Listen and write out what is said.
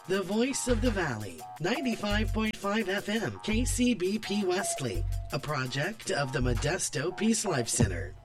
The Voice of the Valley, 95.5 FM, KCBP Wesley, a project of the Modesto Peace Life Center.